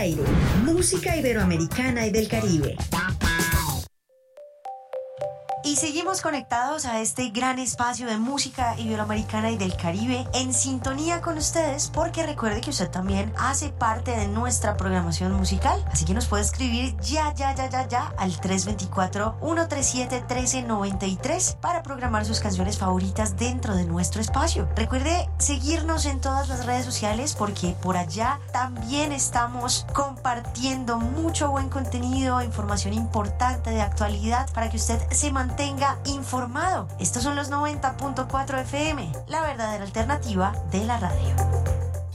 aire, música iberoamericana y del Caribe. Y seguimos conectados a este gran espacio de música iberoamericana y del Caribe, en sintonía con ustedes, porque recuerde que usted también hace parte de nuestra programación musical. Así que nos puede escribir ya al 324-137-1393 para programar sus canciones favoritas dentro de nuestro espacio. Recuerde seguirnos en todas las redes sociales, porque por allá también estamos compartiendo mucho buen contenido, información importante de actualidad para que usted se mantenga informado. Estos son los 90.4 FM, la verdadera alternativa de la radio.